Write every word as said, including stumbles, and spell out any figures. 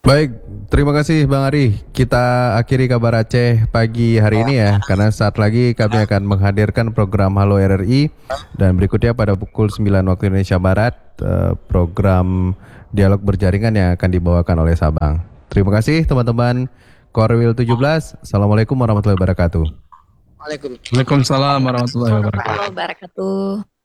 Baik, terima kasih Bang Ari. Kita akhiri kabar Aceh pagi hari ini ya, karena saat lagi kami akan menghadirkan program Halo R R I dan berikutnya pada pukul sembilan waktu Indonesia Barat eh, program dialog berjaringan yang akan dibawakan oleh Sabang. Terima kasih teman-teman Korwil tujuh belas. Assalamualaikum warahmatullahi wabarakatuh. Waalaikumsalam Waalaikumsalam warahmatullahi wabarakatuh. Warahmatullahi wabarakatuh.